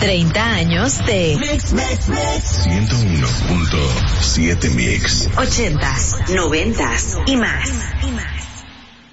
30 años de 101.7 Mix. 80s, 90s y más.